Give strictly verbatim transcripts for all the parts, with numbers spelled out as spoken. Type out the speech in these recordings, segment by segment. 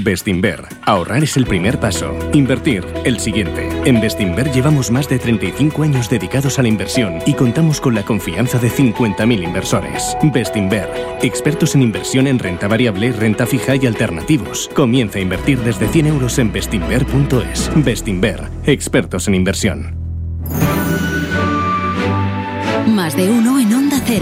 Bestinver. Ahorrar es el primer paso. Invertir, el siguiente. En Bestinver llevamos más de treinta y cinco años dedicados a la inversión y contamos con la confianza de cincuenta mil inversores. Bestinver. Expertos en inversión en renta variable, renta fija y alternativos. Comienza a invertir desde cien euros en bestinver punto es. Bestinver. Expertos en inversión. Más de uno en Onda Cero.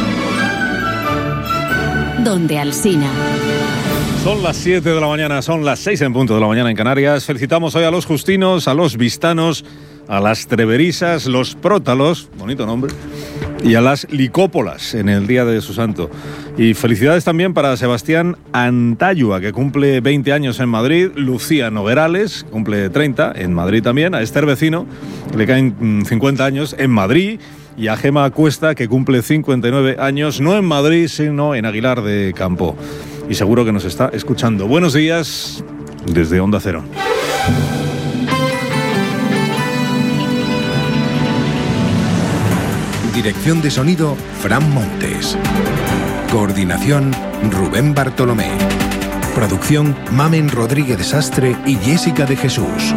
Donde Alsina. Son las siete de la mañana, son las seis en punto de la mañana en Canarias. Felicitamos hoy a los justinos, a los vistanos, a las treverisas, los prótalos, bonito nombre, y a las licópolas en el día de su santo. Y felicidades también para Sebastián Antayua, que cumple veinte años en Madrid, Lucía Noguerales, cumple treinta en Madrid también, a Esther Vecino, que le caen cincuenta años en Madrid, y a Gema Cuesta, que cumple cincuenta y nueve años, no en Madrid, sino en Aguilar de Campo. Y seguro que nos está escuchando. Buenos días desde Onda Cero. Dirección de sonido, Fran Montes. Coordinación, Rubén Bartolomé. Producción, Mamen Rodríguez Sastre y Jessica de Jesús.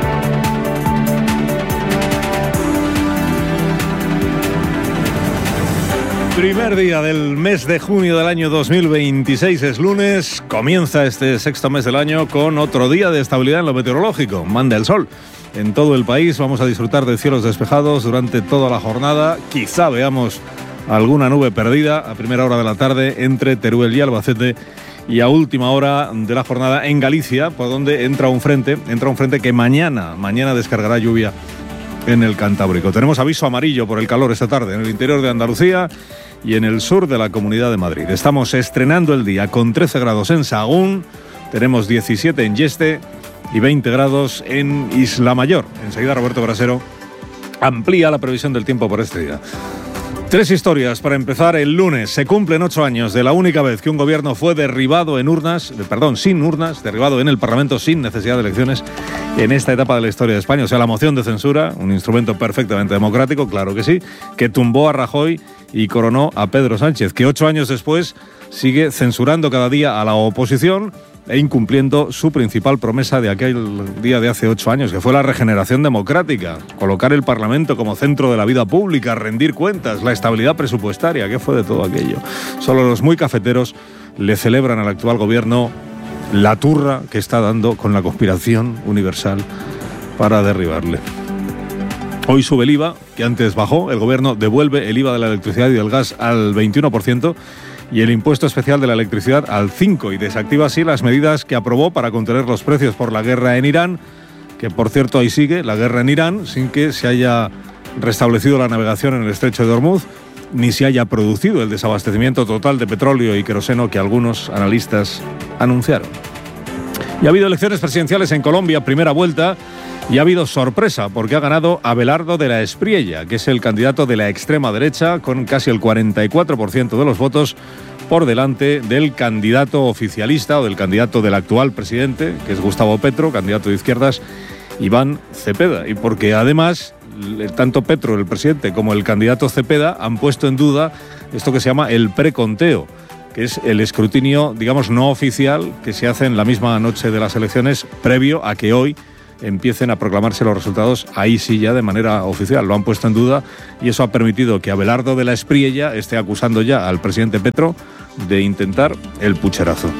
Primer día del mes de junio del año dos mil veintiséis, es lunes, comienza este sexto mes del año con otro día de estabilidad en lo meteorológico. Manda el sol en todo el país, vamos a disfrutar de cielos despejados durante toda la jornada. Quizá veamos alguna nube perdida a primera hora de la tarde entre Teruel y Albacete, y a última hora de la jornada en Galicia, por donde entra un frente, entra un frente que mañana, mañana descargará lluvia en el Cantábrico. Tenemos aviso amarillo por el calor esta tarde en el interior de Andalucía y en el sur de la Comunidad de Madrid. Estamos estrenando el día con trece grados en Sahagún, tenemos diecisiete en Yeste y veinte grados en Isla Mayor. Enseguida Roberto Brasero amplía la previsión del tiempo por este día. Tres historias para empezar el lunes. Se cumplen ocho años de la única vez que un gobierno fue derribado en urnas, perdón, sin urnas, derribado en el Parlamento sin necesidad de elecciones en esta etapa de la historia de España. O sea, la moción de censura, un instrumento perfectamente democrático, claro que sí, que tumbó a Rajoy y coronó a Pedro Sánchez, que ocho años después sigue censurando cada día a la oposición e incumpliendo su principal promesa de aquel día de hace ocho años, que fue la regeneración democrática, colocar el Parlamento como centro de la vida pública, rendir cuentas, la estabilidad presupuestaria. ¿Qué fue de todo aquello? Solo los muy cafeteros le celebran al actual gobierno la turra que está dando con la conspiración universal para derribarle. Hoy sube el I V A, que antes bajó. El gobierno devuelve el I V A de la electricidad y del gas al veintiuno por ciento y el impuesto especial de la electricidad al cinco por ciento, y desactiva así las medidas que aprobó para contener los precios por la guerra en Irán, que por cierto ahí sigue la guerra en Irán sin que se haya restablecido la navegación en el estrecho de Hormuz, ni se haya producido el desabastecimiento total de petróleo y queroseno que algunos analistas anunciaron. Y ha habido elecciones presidenciales en Colombia, primera vuelta, y ha habido sorpresa porque ha ganado Abelardo de la Espriella, que es el candidato de la extrema derecha, con casi el cuarenta y cuatro por ciento de los votos, por delante del candidato oficialista o del candidato del actual presidente, que es Gustavo Petro, candidato de izquierdas, Iván Cepeda. Y porque además, tanto Petro, el presidente, como el candidato Cepeda han puesto en duda esto que se llama el preconteo, que es el escrutinio, digamos, no oficial que se hace en la misma noche de las elecciones, previo a que hoy empiecen a proclamarse los resultados, ahí sí ya de manera oficial. Lo han puesto en duda y eso ha permitido que Abelardo de la Espriella esté acusando ya al presidente Petro de intentar el pucherazo.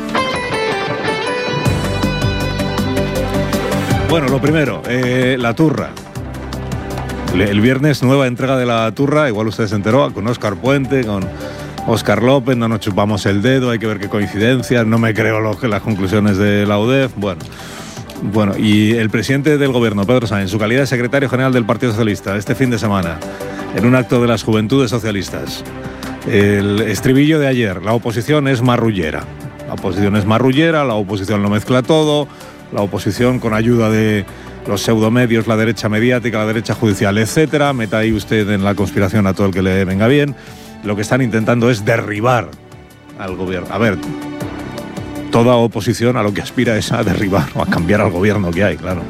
Bueno, lo primero, eh, la turra. El viernes nueva entrega de la turra, igual usted se enteró, con Óscar Puente, con Óscar López, no nos chupamos el dedo, hay que ver qué coincidencias, no me creo lo que las conclusiones de la U D E F, bueno... Bueno, y el presidente del gobierno, Pedro Sánchez, en su calidad de secretario general del Partido Socialista, este fin de semana, en un acto de las Juventudes Socialistas, el estribillo de ayer: la oposición es marrullera. La oposición es marrullera, la oposición lo mezcla todo, la oposición con ayuda de los pseudomedios, la derecha mediática, la derecha judicial, etcétera. Meta ahí usted en la conspiración a todo el que le venga bien. Lo que están intentando es derribar al gobierno. A ver... Toda oposición a lo que aspira es a derribar o a cambiar al gobierno que hay, claro.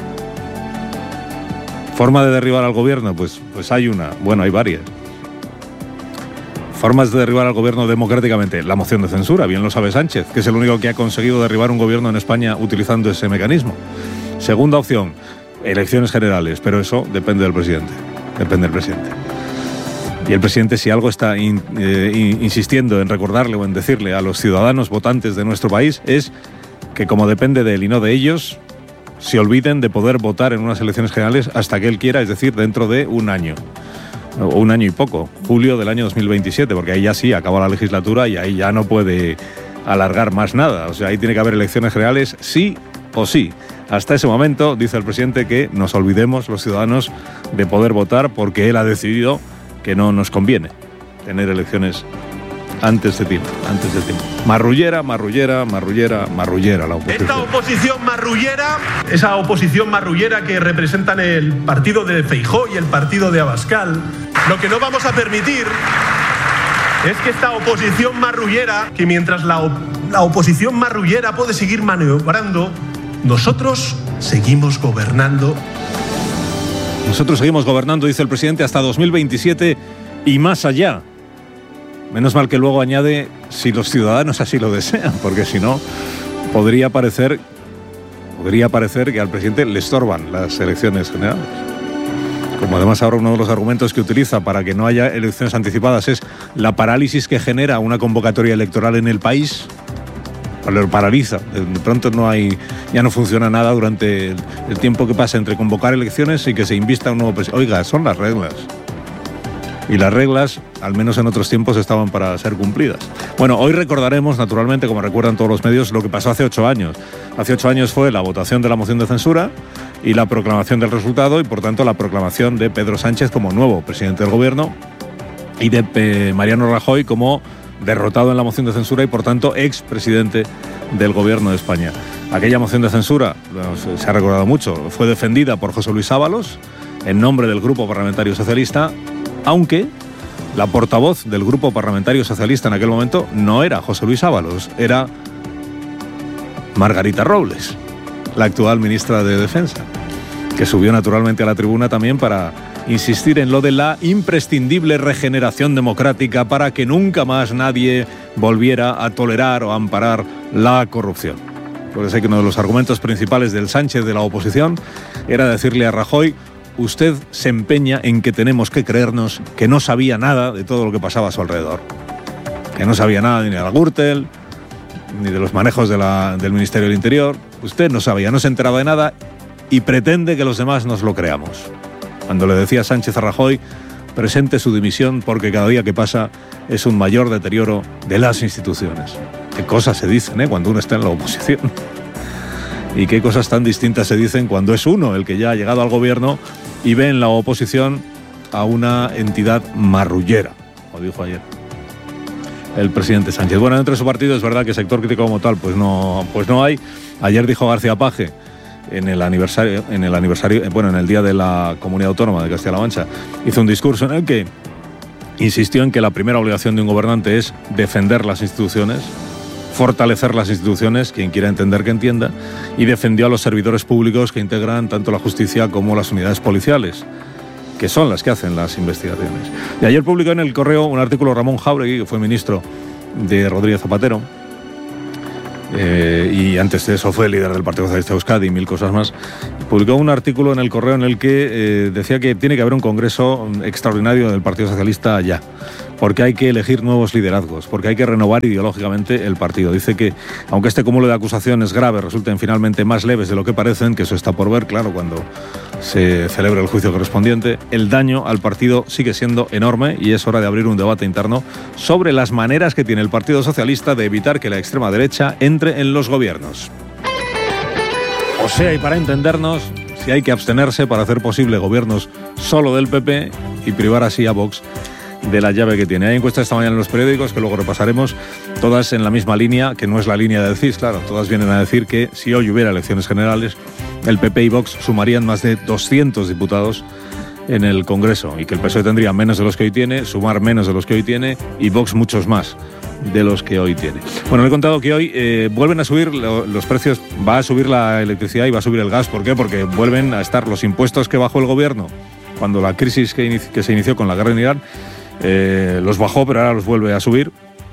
¿Forma de derribar al gobierno? Pues, pues hay una. Bueno, hay varias. Formas de derribar al gobierno democráticamente. La moción de censura, bien lo sabe Sánchez, que es el único que ha conseguido derribar un gobierno en España utilizando ese mecanismo. Segunda opción, elecciones generales, pero eso depende del presidente. Depende del presidente. Y el presidente, si algo está in, eh, insistiendo en recordarle o en decirle a los ciudadanos votantes de nuestro país, es que como depende de él y no de ellos, se olviden de poder votar en unas elecciones generales hasta que él quiera, es decir, dentro de un año. O un año y poco, julio del año dos mil veintisiete, porque ahí ya sí acaba la legislatura y ahí ya no puede alargar más nada. O sea, ahí tiene que haber elecciones generales sí o sí. Hasta ese momento, dice el presidente, que nos olvidemos los ciudadanos de poder votar porque él ha decidido que no nos conviene tener elecciones antes de tiempo, antes de tiempo. Marrullera, marrullera, marrullera, marrullera la oposición. Esta oposición marrullera, esa oposición marrullera que representan el partido de Feijóo y el partido de Abascal, lo que no vamos a permitir es que esta oposición marrullera, que mientras la, op- la oposición marrullera puede seguir maniobrando, nosotros seguimos gobernando. Nosotros seguimos gobernando, dice el presidente, hasta dos mil veintisiete y más allá. Menos mal que luego añade, si los ciudadanos así lo desean, porque si no, podría parecer, podría parecer que al presidente le estorban las elecciones generales. Como además ahora uno de los argumentos que utiliza para que no haya elecciones anticipadas es la parálisis que genera una convocatoria electoral en el país. Lo paraliza. De pronto no hay, ya no funciona nada durante el, el tiempo que pasa entre convocar elecciones y que se invista un nuevo presidente. Oiga, son las reglas. Y las reglas, al menos en otros tiempos, estaban para ser cumplidas. Bueno, hoy recordaremos, naturalmente, como recuerdan todos los medios, lo que pasó hace ocho años. Hace ocho años fue la votación de la moción de censura y la proclamación del resultado y, por tanto, la proclamación de Pedro Sánchez como nuevo presidente del gobierno y de eh, Mariano Rajoy como derrotado en la moción de censura y, por tanto, expresidente del gobierno de España. Aquella moción de censura, se ha recordado mucho, fue defendida por José Luis Ábalos en nombre del Grupo Parlamentario Socialista, aunque la portavoz del Grupo Parlamentario Socialista en aquel momento no era José Luis Ábalos, era Margarita Robles, la actual ministra de Defensa, que subió naturalmente a la tribuna también para insistir en lo de la imprescindible regeneración democrática para que nunca más nadie volviera a tolerar o a amparar la corrupción. Porque sé que uno de los argumentos principales del Sánchez de la oposición era decirle a Rajoy: usted se empeña en que tenemos que creernos que no sabía nada de todo lo que pasaba a su alrededor. Que no sabía nada ni de la Gürtel, ni de los manejos de la, del Ministerio del Interior. Usted no sabía, no se enteraba de nada y pretende que los demás nos lo creamos. Cuando le decía Sánchez a Rajoy: presente su dimisión porque cada día que pasa es un mayor deterioro de las instituciones. Qué cosas se dicen, ¿eh?, cuando uno está en la oposición. Y qué cosas tan distintas se dicen cuando es uno el que ya ha llegado al gobierno y ve en la oposición a una entidad marrullera, como dijo ayer el presidente Sánchez. Bueno, dentro de su partido es verdad que sector crítico como tal pues no, pues no hay. Ayer dijo García Paje, en el aniversario, en el aniversario, bueno, en el día de la Comunidad Autónoma de Castilla-La Mancha, hizo un discurso en el que insistió en que la primera obligación de un gobernante es defender las instituciones, fortalecer las instituciones, quien quiera entender que entienda, y defendió a los servidores públicos que integran tanto la justicia como las unidades policiales, que son las que hacen las investigaciones. Y ayer publicó en El Correo un artículo Ramón Jáuregui, que fue ministro de Rodríguez Zapatero, Eh, y antes de eso fue el líder del Partido Socialista de Euskadi y mil cosas más. Publicó un artículo en El Correo en el que eh, decía que tiene que haber un congreso extraordinario del Partido Socialista ya, porque hay que elegir nuevos liderazgos, porque hay que renovar ideológicamente el partido. Dice que, aunque este cúmulo de acusaciones graves resulten finalmente más leves de lo que parecen, que eso está por ver, claro, cuando se celebre el juicio correspondiente, el daño al partido sigue siendo enorme y es hora de abrir un debate interno sobre las maneras que tiene el Partido Socialista de evitar que la extrema derecha entre en los gobiernos. O sea, y para entendernos, si hay que abstenerse para hacer posible gobiernos solo del P P y privar así a Vox de la llave que tiene. Hay encuestas esta mañana en los periódicos que luego repasaremos, todas en la misma línea, que no es la línea del C I S, claro, todas vienen a decir que si hoy hubiera elecciones generales, el P P y Vox sumarían más de doscientos diputados en el Congreso y que el P S O E tendría menos de los que hoy tiene, Sumar menos de los que hoy tiene y Vox muchos más de los que hoy tiene. Bueno, le he contado que hoy eh, vuelven a subir lo, los precios, va a subir la electricidad y va a subir el gas. ¿Por qué? Porque vuelven a estar los impuestos que bajó el gobierno cuando la crisis que, inici- que se inició con la guerra en Irán eh, los bajó, pero ahora los vuelve a subir.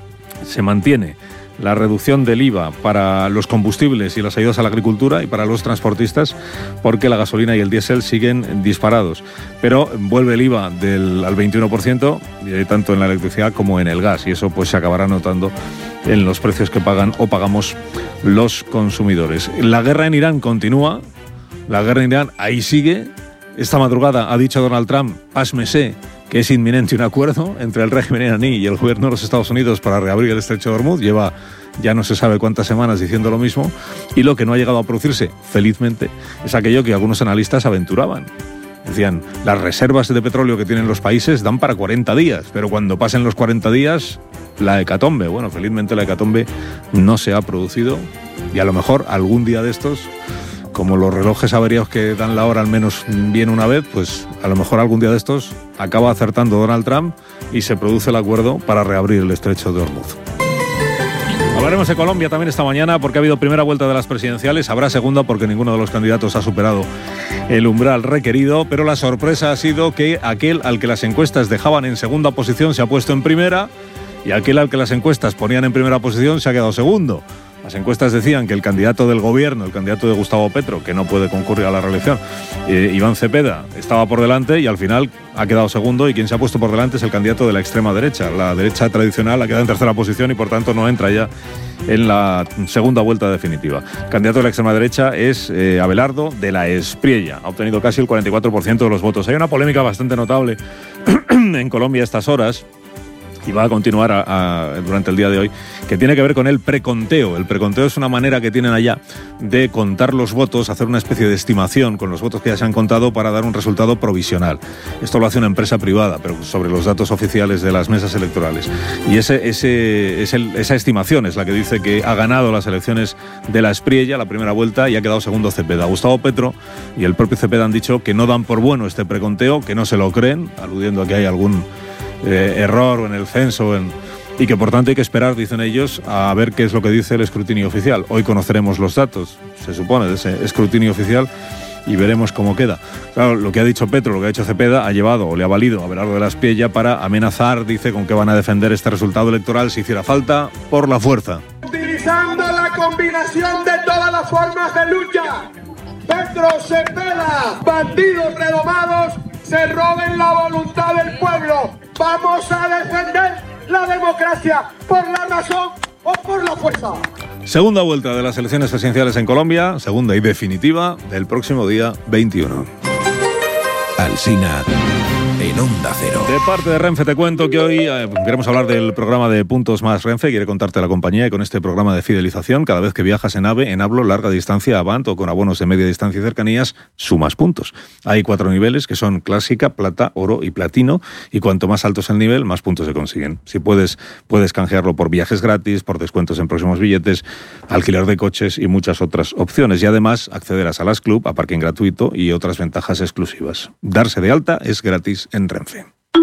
Se mantiene la reducción del I V A para los combustibles y las ayudas a la agricultura y para los transportistas, porque la gasolina y el diésel siguen disparados. Pero vuelve el I V A del, al veintiuno por ciento, tanto en la electricidad como en el gas, y eso pues se acabará notando en los precios que pagan o pagamos los consumidores. La guerra en Irán continúa, la guerra en Irán ahí sigue. Esta madrugada ha dicho Donald Trump, pásmese, que es inminente un acuerdo entre el régimen iraní y el gobierno de los Estados Unidos para reabrir el estrecho de Hormuz. Lleva ya no se sabe cuántas semanas diciendo lo mismo, y lo que no ha llegado a producirse, felizmente, es aquello que algunos analistas aventuraban. Decían, las reservas de petróleo que tienen los países dan para cuarenta días, pero cuando pasen los cuarenta días, la hecatombe. Bueno, felizmente la hecatombe no se ha producido, y a lo mejor algún día de estos, como los relojes averiados que dan la hora al menos bien una vez, pues a lo mejor algún día de estos acaba acertando Donald Trump y se produce el acuerdo para reabrir el estrecho de Hormuz. Hablaremos de Colombia también esta mañana, porque ha habido primera vuelta de las presidenciales, habrá segunda porque ninguno de los candidatos ha superado el umbral requerido, pero la sorpresa ha sido que aquel al que las encuestas dejaban en segunda posición se ha puesto en primera, y aquel al que las encuestas ponían en primera posición se ha quedado segundo. Las encuestas decían que el candidato del gobierno, el candidato de Gustavo Petro, que no puede concurrir a la reelección, eh, Iván Cepeda, estaba por delante y al final ha quedado segundo, y quien se ha puesto por delante es el candidato de la extrema derecha. La derecha tradicional ha quedado en tercera posición y por tanto no entra ya en la segunda vuelta definitiva. El candidato de la extrema derecha es eh, Abelardo de la Espriella. Ha obtenido casi el cuarenta y cuatro por ciento de los votos. Hay una polémica bastante notable en Colombia a estas horas, y va a continuar a, a, durante el día de hoy, que tiene que ver con el preconteo. El preconteo es una manera que tienen allá de contar los votos, hacer una especie de estimación con los votos que ya se han contado para dar un resultado provisional. Esto lo hace una empresa privada, pero sobre los datos oficiales de las mesas electorales. Y ese, ese, es el, esa estimación es la que dice que ha ganado las elecciones de la Espriella, la primera vuelta, y ha quedado segundo Cepeda. Gustavo Petro y el propio Cepeda han dicho que no dan por bueno este preconteo, que no se lo creen, aludiendo a que hay algún Eh, error en el censo en, y que por tanto hay que esperar, dicen ellos, a ver qué es lo que dice el escrutinio oficial. Hoy conoceremos los datos, se supone, de ese escrutinio oficial, y veremos cómo queda. Claro, lo que ha dicho Petro, lo que ha hecho Cepeda, ha llevado o le ha valido a Abelardo de la Espriella para amenazar, dice, con que van a defender este resultado electoral si hiciera falta, por la fuerza. Utilizando la combinación de todas las formas de lucha, Petro, Cepeda, bandidos redomados, se roben la voluntad del pueblo. Vamos a defender la democracia por la razón o por la fuerza. Segunda vuelta de las elecciones presidenciales en Colombia, segunda y definitiva del próximo día veintiuno. Alsina en Onda Cero. De parte de Renfe te cuento que hoy eh, queremos hablar del programa de Puntos Más Renfe. Quiere contarte la compañía, y con este programa de fidelización, cada vez que viajas en AVE, en Ablo, larga distancia, Avant o con abonos de media distancia y cercanías, sumas puntos. Hay cuatro niveles que son clásica, plata, oro y platino, y cuanto más alto es el nivel, más puntos se consiguen. Si puedes, puedes canjearlo por viajes gratis, por descuentos en próximos billetes, alquiler de coches y muchas otras opciones. Y además acceder a salas club, a parking gratuito y otras ventajas exclusivas. Darse de alta es gratis en Renfe.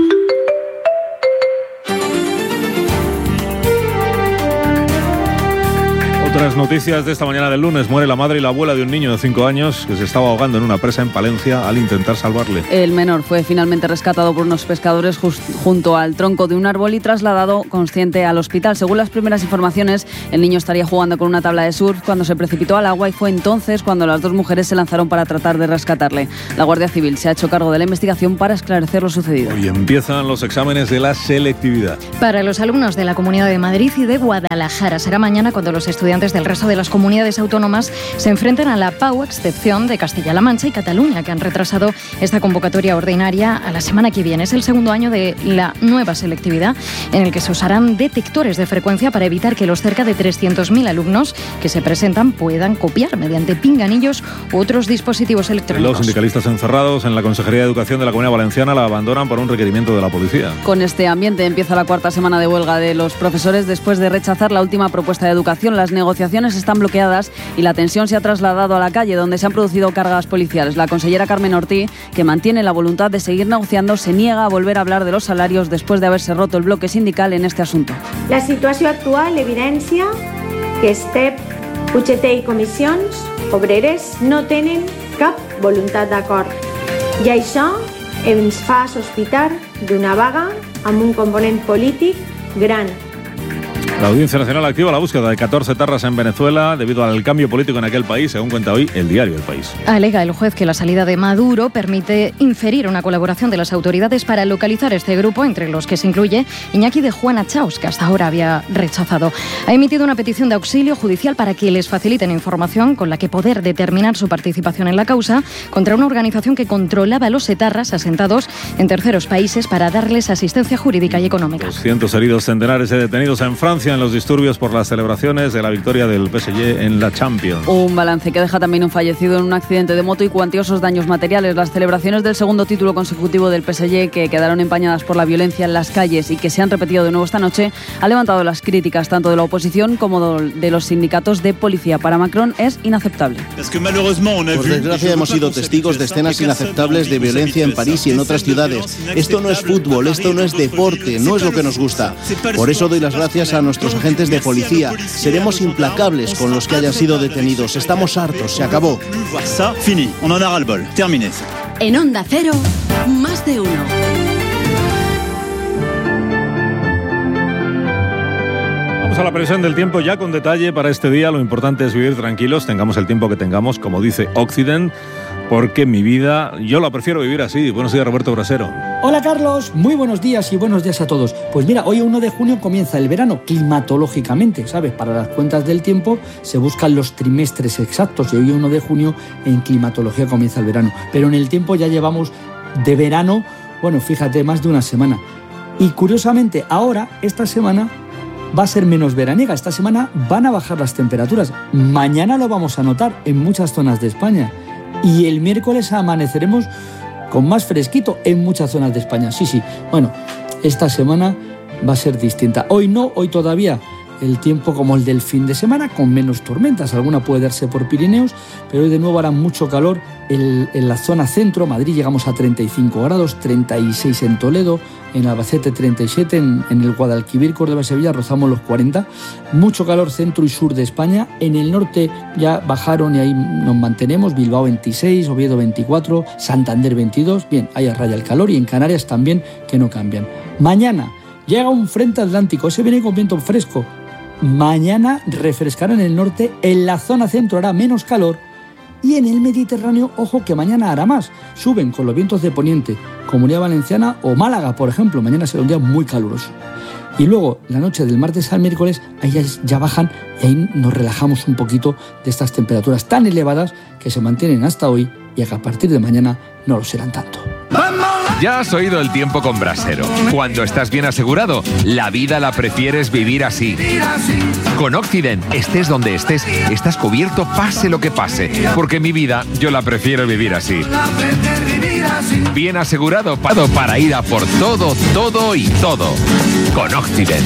Otras noticias de esta mañana del lunes. Muere la madre y la abuela de un niño de cinco años que se estaba ahogando en una presa en Palencia al intentar salvarle. El menor fue finalmente rescatado por unos pescadores just, junto al tronco de un árbol y trasladado consciente al hospital. Según las primeras informaciones, el niño estaría jugando con una tabla de surf cuando se precipitó al agua, y fue entonces cuando las dos mujeres se lanzaron para tratar de rescatarle. La Guardia Civil se ha hecho cargo de la investigación para esclarecer lo sucedido. Hoy empiezan los exámenes de la selectividad. Para los alumnos de la Comunidad de Madrid y de Guadalajara será mañana cuando los estudiantes del resto de las comunidades autónomas se enfrenten a la P A U, a excepción de Castilla-La Mancha y Cataluña, que han retrasado esta convocatoria ordinaria a la semana que viene. Es el segundo año de la nueva selectividad, en el que se usarán detectores de frecuencia para evitar que los cerca de trescientos mil alumnos que se presentan puedan copiar mediante pinganillos u otros dispositivos electrónicos. Los sindicalistas encerrados en la Consejería de Educación de la Comunidad Valenciana la abandonan por un requerimiento de la policía. Con este ambiente empieza la cuarta semana de huelga de los profesores después de rechazar la última propuesta de educación. Las negociaciones están bloqueadas y la tensión se ha trasladado a la calle, donde se han producido cargas policiales. La consellera Carmen Ortí, que mantiene la voluntad de seguir negociando, se niega a volver a hablar de los salarios después de haberse roto el bloque sindical en este asunto. La situació actual evidencia que S T E P, U G T i comissions obreres no tenen cap voluntat d'acord. I això ens fa sospitar d'una vaga amb un component polític gran. La Audiencia Nacional activa la búsqueda de catorce etarras en Venezuela debido al cambio político en aquel país, según cuenta hoy el diario El País. Alega el juez que la salida de Maduro permite inferir una colaboración de las autoridades para localizar este grupo, entre los que se incluye Iñaki de Juana Chaus, que hasta ahora había rechazado. Ha emitido una petición de auxilio judicial para que les faciliten información con la que poder determinar su participación en la causa contra una organización que controlaba a los etarras asentados en terceros países para darles asistencia jurídica y económica. doscientos heridos, centenares de detenidos en Francia en los disturbios por las celebraciones de la victoria del P S G en la Champions. Un balance que deja también un fallecido en un accidente de moto y cuantiosos daños materiales. Las celebraciones del segundo título consecutivo del P S G, que quedaron empañadas por la violencia en las calles y que se han repetido de nuevo esta noche, ha levantado las críticas tanto de la oposición como de los sindicatos de policía. Para Macron es inaceptable. Por desgracia hemos sido testigos de escenas inaceptables de violencia en París y en otras ciudades. Esto no es fútbol, esto no es deporte, no es lo que nos gusta. Por eso doy las gracias a nuestros agentes de policía. Seremos implacables con los que hayan sido detenidos. Estamos hartos, se acabó. En Onda Cero, más de uno. Vamos a la previsión del tiempo ya con detalle para este día. Lo importante es vivir tranquilos, tengamos el tiempo que tengamos, como dice Occident, porque mi vida, yo la prefiero vivir así. Buenos días, Roberto Brasero. Hola, Carlos. Muy buenos días y buenos días a todos. Pues mira, hoy uno de junio comienza el verano, climatológicamente, ¿sabes? Para las cuentas del tiempo se buscan los trimestres exactos y hoy uno de junio en climatología comienza el verano. Pero en el tiempo ya llevamos de verano, bueno, fíjate, más de una semana. Y curiosamente, ahora, esta semana va a ser menos veraniega. Esta semana van a bajar las temperaturas. Mañana lo vamos a notar en muchas zonas de España. Y el miércoles amaneceremos con más fresquito en muchas zonas de España. Sí, sí. Bueno, esta semana va a ser distinta. Hoy no, hoy todavía el tiempo como el del fin de semana, con menos tormentas. Alguna puede darse por Pirineos, pero hoy de nuevo hará mucho calor en, en la zona centro. Madrid llegamos a treinta y cinco grados, treinta y seis en Toledo, en Albacete treinta y siete, en, en el Guadalquivir, Córdoba y Sevilla rozamos los cuarenta. Mucho calor centro y sur de España. En el norte ya bajaron y ahí nos mantenemos. Bilbao veintiséis, Oviedo veinticuatro, Santander veintidós. Bien, ahí a raya el calor, y en Canarias también, que no cambian. Mañana llega un frente atlántico, ese viene con viento fresco. Mañana refrescará en el norte, en la zona centro hará menos calor y en el Mediterráneo, ojo que mañana hará más. Suben con los vientos de poniente, Comunidad Valenciana o Málaga, por ejemplo. Mañana será un día muy caluroso. Y luego, la noche del martes al miércoles, ahí ya, ya bajan y ahí nos relajamos un poquito de estas temperaturas tan elevadas que se mantienen hasta hoy y que a partir de mañana no lo serán tanto. Ya has oído el tiempo con Brasero. Cuando estás bien asegurado, la vida la prefieres vivir así. Con Occident, estés donde estés, estás cubierto pase lo que pase. Porque mi vida, yo la prefiero vivir así. Bien asegurado para ir a por todo, todo y todo. Con Occident.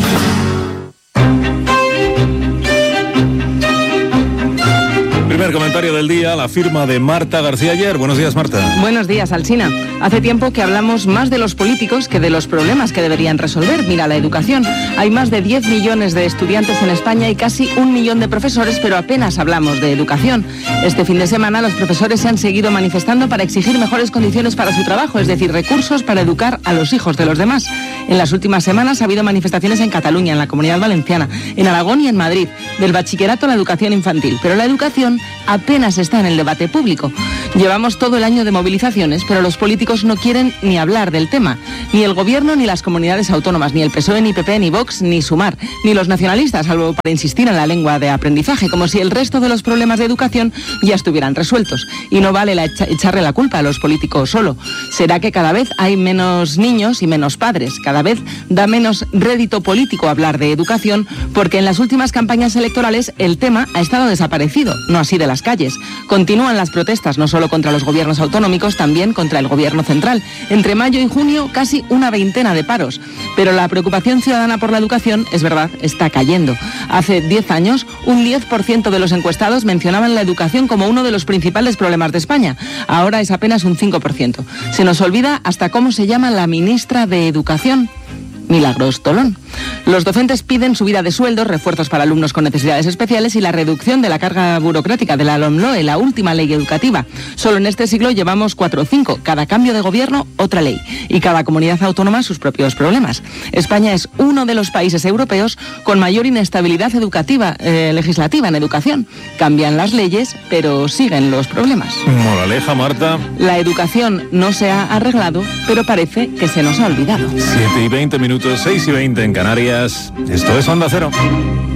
Primer comentario del día, la firma de Marta García Ayer. Buenos días, Marta. Buenos días, Alsina. Hace tiempo que hablamos más de los políticos que de los problemas que deberían resolver. Mira, la educación. Hay más de diez millones de estudiantes en España y casi un millón de profesores, pero apenas hablamos de educación. Este fin de semana los profesores se han seguido manifestando para exigir mejores condiciones para su trabajo, es decir, recursos para educar a los hijos de los demás. En las últimas semanas ha habido manifestaciones en Cataluña, en la Comunidad Valenciana, en Aragón y en Madrid, del bachillerato a la educación infantil. Pero la educación apenas está en el debate público. Llevamos todo el año de movilizaciones, pero los políticos no quieren ni hablar del tema. Ni el gobierno, ni las comunidades autónomas, ni el P S O E, ni P P, ni Vox, ni Sumar, ni los nacionalistas, salvo para insistir en la lengua de aprendizaje, como si el resto de los problemas de educación ya estuvieran resueltos. Y no vale la echa- echarle la culpa a los políticos solo. Será que cada vez hay menos niños y menos padres. Cada vez da menos rédito político hablar de educación, porque en las últimas campañas electorales el tema ha estado desaparecido, no así de las calles. Continúan las protestas, no solo contra los gobiernos autonómicos, también contra el gobierno central. Entre mayo y junio, casi una veintena de paros. Pero la preocupación ciudadana por la educación, es verdad, está cayendo. Hace diez años, un diez por ciento de los encuestados mencionaban la educación como uno de los principales problemas de España. Ahora es apenas un cinco por ciento. Se nos olvida hasta cómo se llama la ministra de Educación. Milagros Tolón. Los docentes piden subida de sueldos, refuerzos para alumnos con necesidades especiales y la reducción de la carga burocrática de la LOMLOE, la última ley educativa. Solo en este siglo llevamos cuatro o cinco. Cada cambio de gobierno, otra ley. Y cada comunidad autónoma sus propios problemas. España es uno de los países europeos con mayor inestabilidad educativa, eh, legislativa en educación. Cambian las leyes, pero siguen los problemas. Moraleja, Marta. La educación no se ha arreglado, pero parece que se nos ha olvidado. siete y veinte minutos, seis y veinte en Canarias. Esto es Onda Cero.